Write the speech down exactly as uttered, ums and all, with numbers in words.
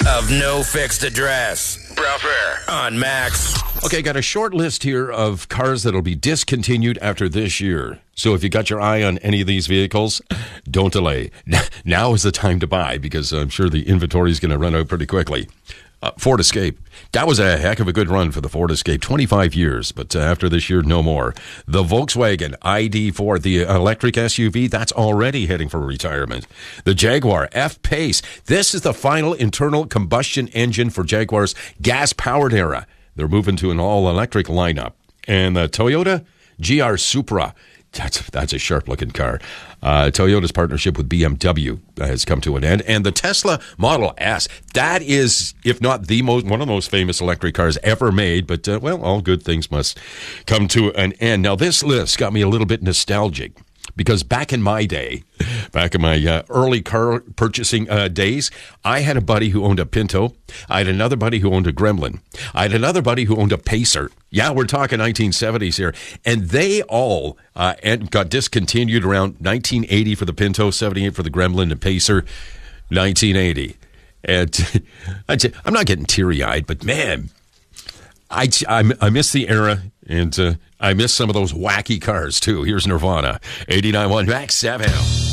of No Fixed Address. Bruffer on Max. Okay, got a short list here of cars that'll be discontinued after this year. So if you got your eye on any of these vehicles, don't delay. Now is the time to buy because I'm sure the inventory is going to run out pretty quickly. Uh, Ford Escape. That was a heck of a good run for the Ford Escape. twenty-five years, but uh, after this year, no more. The Volkswagen I D four, the electric S U V, that's already heading for retirement. The Jaguar F-Pace. This is the final internal combustion engine for Jaguar's gas-powered era. They're moving to an all-electric lineup. And the Toyota G R Supra. That's that's a sharp-looking car. Uh, Toyota's partnership with B M W has come to an end. And the Tesla Model S, that is, if not the most, one of the most famous electric cars ever made. But, uh, well, all good things must come to an end. Now, this list got me a little bit nostalgic. Because back in my day, back in my uh, early car purchasing uh, days, I had a buddy who owned a Pinto. I had another buddy who owned a Gremlin. I had another buddy who owned a Pacer. Yeah, we're talking nineteen seventies here. And they all uh, and got discontinued around nineteen eighty for the Pinto, seventy-eight for the Gremlin, and Pacer, nineteen eighty. And I'd say, I'm not getting teary-eyed, but man, I, I, I miss the era, and uh, I miss some of those wacky cars, too. Here's Nirvana, eighty-nine point one Max seven.